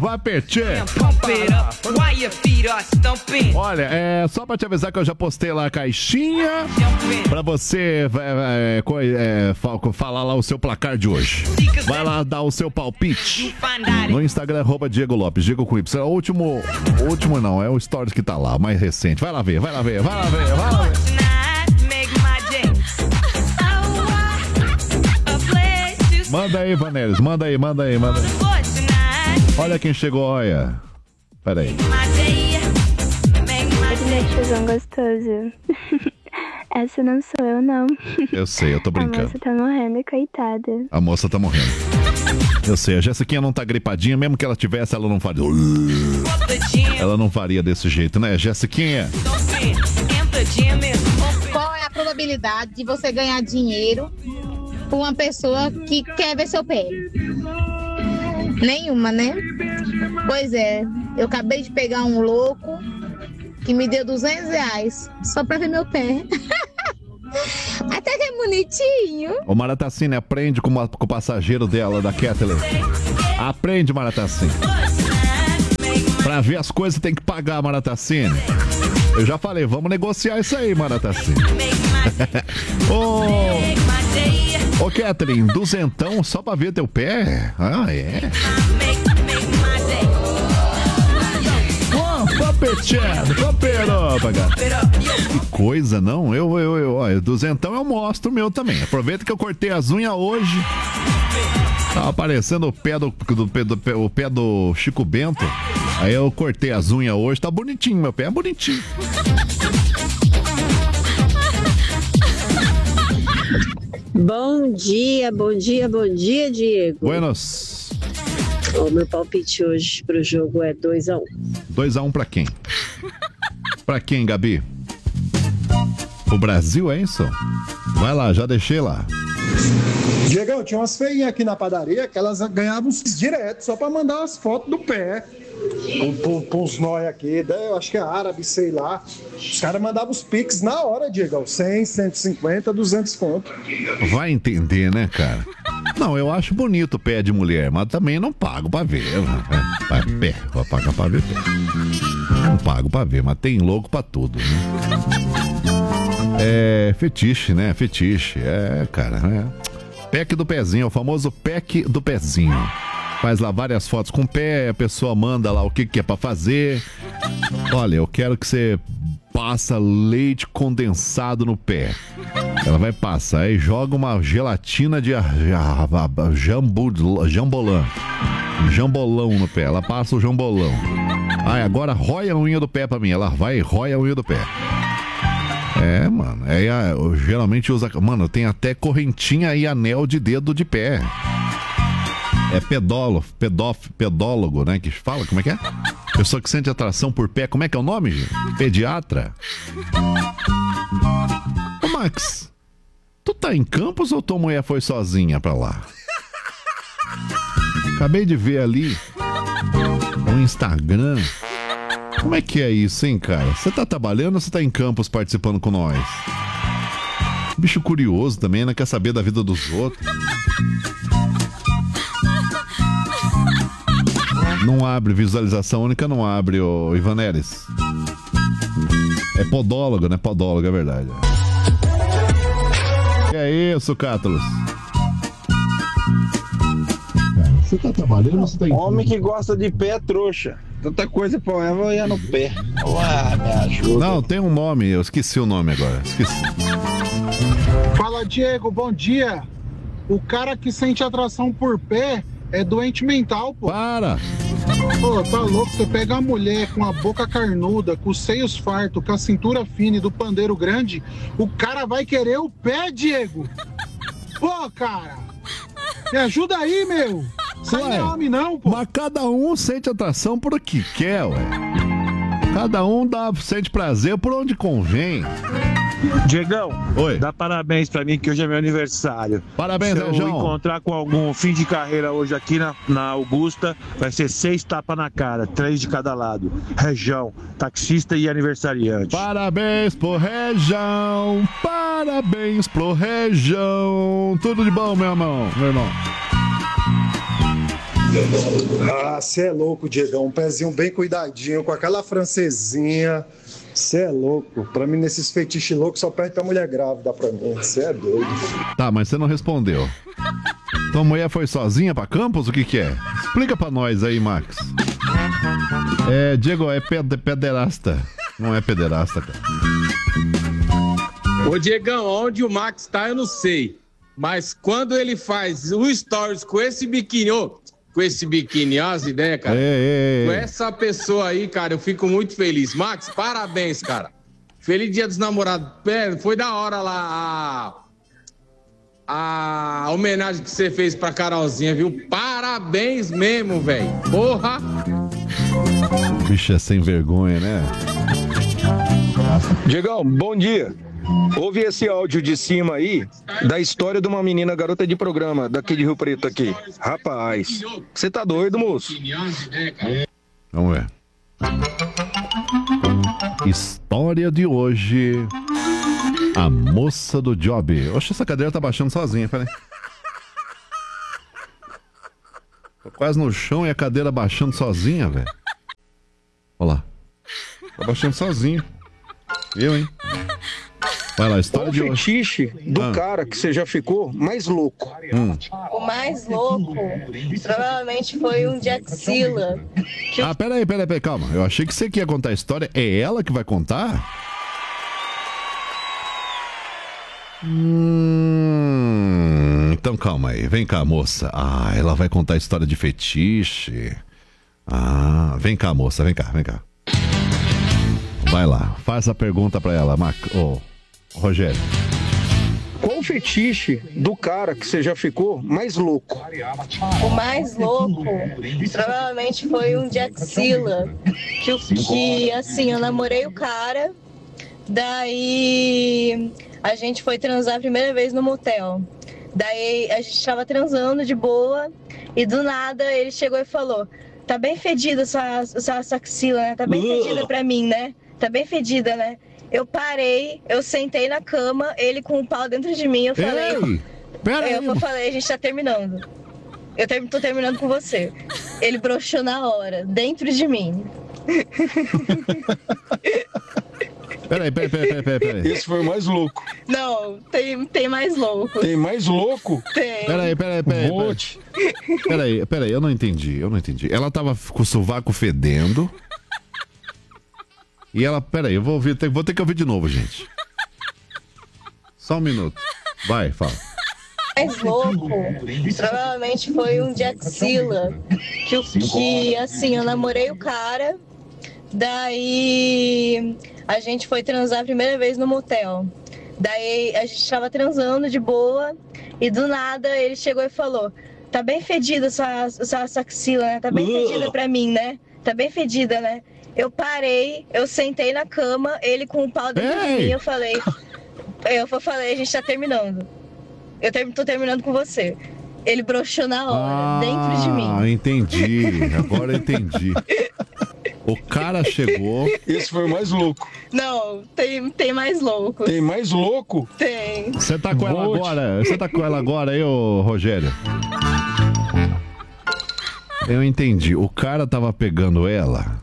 Vapetê. Olha, só pra te avisar que eu já postei lá a caixinha pra você falar lá o seu placar de hoje. Vai lá dar o seu palpite no Instagram, @Diego Lopes, Diego com Y. O último não, é o Stories que tá lá, o mais recente. Vai lá ver. Manda aí, Vanélis, manda aí. Olha quem chegou, olha. Pera aí. Tizão gostoso. Essa não sou eu, não. Eu sei, eu tô brincando. A moça tá morrendo, coitada. A moça tá morrendo. Eu sei, a Jessiquinha não tá gripadinha, mesmo que ela tivesse, ela não faria. Ela não faria desse jeito, né, Jessiquinha? Qual é a probabilidade de você ganhar dinheiro com uma pessoa que quer ver seu pé? Nenhuma, né? Pois é, eu acabei de pegar um louco que me deu R$200 só pra ver meu pé. Até que é bonitinho. Ô Maratacine, aprende com o passageiro dela, da Kathleen. Aprende, Maratacine. Pra ver as coisas tem que pagar, Maratacine. Eu já falei, vamos negociar isso aí, Maratacine. Ô Kathleen, duzentão só pra ver teu pé? Ah, é? Que coisa, não? Olha, duzentão eu mostro o meu também. Aproveita que eu cortei as unhas hoje. Tava aparecendo o pé do Chico Bento. Aí eu cortei as unhas hoje. Tá bonitinho, meu pé é bonitinho. Bom dia, Diego. Buenos. O meu palpite hoje pro jogo é 2-1. 2-1 pra quem? Pra quem, Gabi? O Brasil, é isso? Vai lá, já deixei lá. Diegão, tinha umas feinhas aqui na padaria que elas ganhavam direto só pra mandar as fotos do pé. Com uns nóia aqui, eu acho que é árabe, sei lá. Os caras mandavam os pics na hora, Diegão. 100, 150, 200 conto. Vai entender, né, cara? Não, eu acho bonito o pé de mulher, mas também não pago pra ver. Vou pagar pra ver. Não pago pra ver, mas tem louco pra tudo, né? É fetiche, né? Fetiche. Cara. Pack do pezinho, o famoso pack do pezinho. Faz lá várias fotos com o pé, a pessoa manda lá o que é pra fazer. Olha, eu quero que você passa leite condensado no pé. Ela vai passar aí, joga uma gelatina de jambolão no pé. Ela passa o jambolão. Aí agora rói a unha do pé pra mim. Ela vai e rói a unha do pé. Mano. Eu geralmente usa. Mano, tem até correntinha e anel de dedo de pé. É pedólogo, né? Que fala, como é que é? Pessoa que sente atração por pé. Como é que é o nome, gente? Pediatra? Ô, Max, tu tá em Campos ou tua mulher foi sozinha pra lá? Acabei de ver ali no Instagram. Como é que é isso, hein, cara? Você tá trabalhando ou você tá em Campos participando com nós? Bicho curioso também, né? Quer saber da vida dos outros. Não abre, visualização única não abre, ô Ivaneres. É podólogo, né? Podólogo, é verdade. Que é isso, Cátulos? Você tá trabalhando ou você tá em... Homem que gosta de pé é trouxa. Tanta coisa pra eu vou ir no pé. Ué, me ajuda. Não, tem um nome, eu esqueci o nome agora. Fala, Diego, bom dia. O cara que sente atração por pé é doente mental, pô. Para! Pô, tá louco? Você pega uma mulher com a boca carnuda, com os seios fartos, com a cintura fina e do pandeiro grande, o cara vai querer o pé, Diego. Pô, cara. Me ajuda aí, meu. Isso aí não é homem, não, pô. Mas cada um sente atração por o que quer, ué. Cada um sente prazer por onde convém. Diegão, oi. Dá parabéns pra mim que hoje é meu aniversário. Parabéns, Se eu encontrar com algum fim de carreira hoje aqui na Augusta, vai ser 6 tapas na cara, 3 de cada lado. Região, taxista e aniversariante. Parabéns pro Região, parabéns pro Região. Tudo de bom, meu irmão. Ah, você é louco, Diegão. Um pezinho bem cuidadinho, com aquela francesinha. Você é louco. Pra mim, nesses fetiches loucos, só perde a mulher grávida pra mim. Você é doido. Tá, mas você não respondeu. Tua mulher foi sozinha pra Campos? O que que é? Explica pra nós aí, Max. Diego, é pederasta. Não é pederasta, cara. Ô, Diegão, onde o Max tá, eu não sei. Mas quando ele faz o stories com esse biquíni, ó, as ideias, cara. Com essa pessoa aí, cara, eu fico muito feliz. Max, parabéns, cara. Feliz Dia dos Namorados. Foi da hora lá a homenagem que você fez pra Carolzinha, viu? Parabéns mesmo, velho. Porra! Bicho é sem vergonha, né? Diegão, bom dia. Ouve esse áudio de cima aí da história de uma menina garota de programa daqui de Rio Preto aqui. Rapaz, você tá doido, moço? Vamos ver. História de hoje. A moça do job. Oxe, essa cadeira tá baixando sozinha, peraí. Tô quase no chão e a cadeira baixando sozinha, velho. Olha lá. Tá baixando sozinho. Eu, hein? Vai lá, história de hoje. O fetiche do cara que você já ficou mais louco. O mais louco provavelmente foi um de axila. Peraí, calma. Eu achei que você que ia contar a história. É ela que vai contar? Então calma aí. Vem cá, moça. Ela vai contar a história de fetiche. Vem cá, moça. Vem cá. Vai lá. Faz a pergunta pra ela, Rogério. Qual o fetiche do cara que você já ficou mais louco? O mais louco provavelmente foi um de axila. Que assim, eu namorei o cara, daí a gente foi transar a primeira vez no motel. Daí a gente tava transando de boa e do nada ele chegou e falou: tá bem fedida essa axila, né? Tá bem fedida pra mim, né? Tá bem fedida, né? Eu parei, eu sentei na cama, ele com o pau dentro de mim, eu falei... Eu falei, a gente tá terminando. Tô terminando com você. Ele broxou na hora, dentro de mim. Peraí. Esse foi o mais louco. Não, tem mais louco. Tem mais louco? Tem. Peraí. Peraí, eu não entendi. Ela tava com o sovaco fedendo... E ela, peraí, eu vou ter que ouvir de novo, gente. Só um minuto. Vai, fala. Mais louco provavelmente foi um de axila. Que assim, eu namorei o cara, daí a gente foi transar a primeira vez no motel. Daí a gente tava transando de boa e do nada ele chegou e falou: tá bem fedida essa axila, né? Tá bem fedida pra mim, né? Tá bem fedida, né? Eu parei, eu sentei na cama, ele com o pau dentro de mim, eu falei, a gente tá terminando. Tô terminando com você. Ele broxou na hora, dentro de mim. Entendi. Agora eu entendi. O cara chegou... Esse foi o mais louco. Não, tem mais louco. Tem mais louco? Tem. Você tá com ela agora? Você tá com ela agora aí, ô Rogério? Eu entendi. O cara tava pegando ela...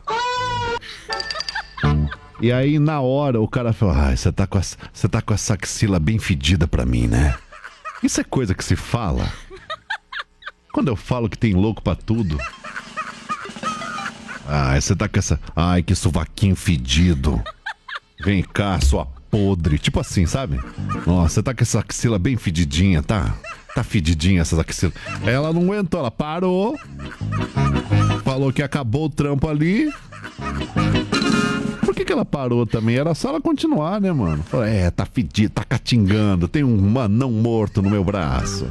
E aí, na hora, o cara falou: você tá com essa axila bem fedida pra mim, né? Isso é coisa que se fala. Quando eu falo que tem louco pra tudo. Você tá com essa... Ai, que sovaquinho fedido. Vem cá, sua podre. Tipo assim, sabe? Nossa, você tá com essa axila bem fedidinha, tá? Tá fedidinha essas axilas. Ela não aguentou, ela parou. Falou que acabou o trampo ali. Por que ela parou também? Era só ela continuar, né, mano? Falou, tá fedido, tá catingando, tem um manão morto no meu braço.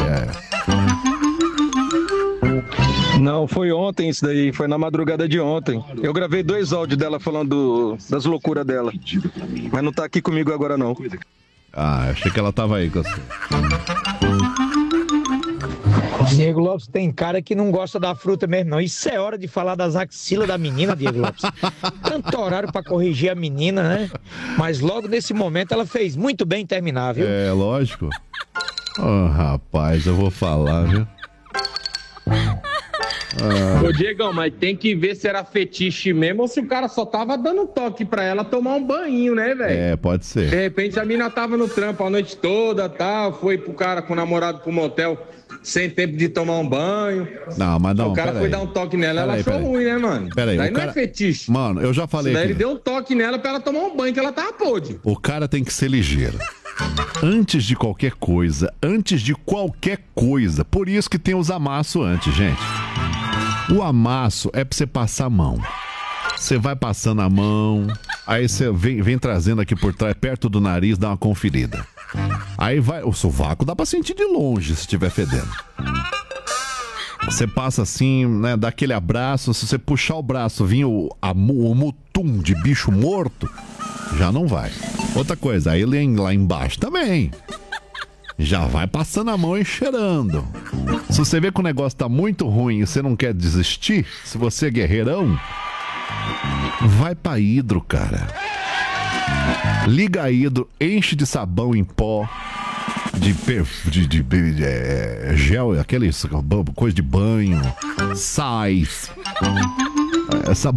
Não, foi ontem isso daí, foi na madrugada de ontem. Eu gravei 2 áudios dela falando das loucuras dela. Mas não tá aqui comigo agora, não. Achei que ela tava aí com você. Diego Lopes, tem cara que não gosta da fruta mesmo, não. Isso é hora de falar das axilas da menina, Diego Lopes. Tanto horário pra corrigir a menina, né? Mas logo nesse momento ela fez muito bem em terminar, viu? É, lógico. Rapaz, eu vou falar, viu? Ô, Diegão, mas tem que ver se era fetiche mesmo ou se o cara só tava dando toque pra ela tomar um banho, né, velho? É, pode ser. De repente a mina tava no trampo a noite toda, tal, foi pro cara com o namorado pro motel sem tempo de tomar um banho. Não, mas não. O cara foi dar um toque nela, ela achou ruim, né, mano? Peraí, daí o não cara... é fetiche. Mano, eu já falei. Daí aqui. ele deu um toque nela pra ela tomar um banho, que ela tava podre. O cara tem que ser ligeiro. Antes de qualquer coisa, por isso que tem os amassos antes, gente. O amasso é pra você passar a mão. Você vai passando a mão, aí você vem trazendo aqui por trás, perto do nariz, dá uma conferida. Aí vai, o sovaco dá pra sentir de longe se estiver fedendo. Você passa assim, né, dá aquele abraço, se você puxar o braço, vir o mutum de bicho morto, já não vai. Outra coisa, aí lá embaixo também. Já vai passando a mão e cheirando. Se você vê que o negócio tá muito ruim e você não quer desistir, se você é guerreirão, vai pra hidro, cara. Liga a hidro, enche de sabão em pó, de gel, aquele coisa de banho, sais. Essa